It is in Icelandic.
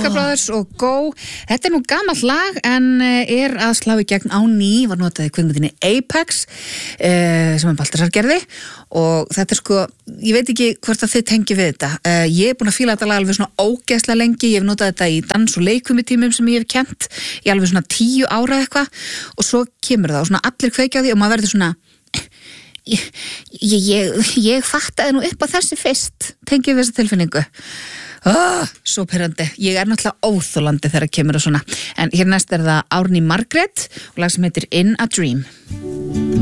Chemical Brothers og Go. Þetta nú gamalt lag en að slá í gegn á ný, var notað í kvikmyndinni Apex sem Baltasar gerði og þetta sko, ég veit ekki hvort að þið tengi við þetta. Ég búin að fíla þetta lag alveg svona ógeðslega lengi, ég hef notað þetta í dans- og leikfimitímum sem ég hef kennt í alveg svona 10 ára eitthvað og svo kemur það og svona allir kveikja á því og maður verður svona ég fattaði nú upp á þessi fyrst, tengið við þessa tilfinningu. Svo pirrandi. Ég náttúrulega óþolandi þegar kemur og svona. En hér næst það Árný Margrét og lag sem heitir In a Dream.